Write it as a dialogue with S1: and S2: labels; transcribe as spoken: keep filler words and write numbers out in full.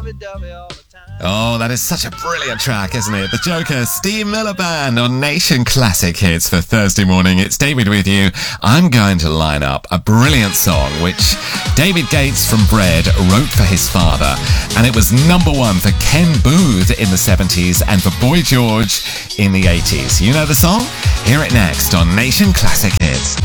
S1: lovey-dovey all the time.
S2: Oh, that is such a brilliant track, isn't it? The Joker, Steve Miller Band on Nation Classic Hits for Thursday morning. It's David with you. I'm going to line up a brilliant song which David Gates from Bread wrote for his father, and it was number one for Ken Booth in the seventies and for Boy George in the eighties. You know the song? Hear it next on Nation Classic Hits.